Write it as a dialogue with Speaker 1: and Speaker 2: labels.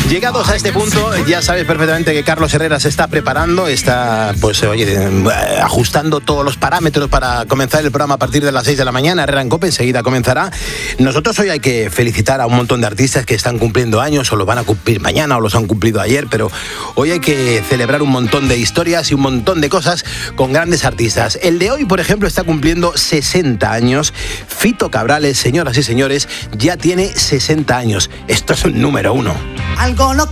Speaker 1: Llegados a este punto, ya sabes perfectamente que Carlos Herrera se está preparando, está ajustando todos los parámetros para comenzar el programa a partir de las 6 de la mañana. Herrera en COPE enseguida comenzará. Nosotros hoy hay que felicitar a un montón de artistas que están cumpliendo años, o los van a cumplir mañana o los han cumplido ayer, pero hoy hay que celebrar un montón de historias y un montón de cosas con grandes artistas. El de hoy, por ejemplo, está cumpliendo 60 años. Fito Cabrales, señoras y señores, ya tiene 60 años. Esto es un número uno.
Speaker 2: Algo no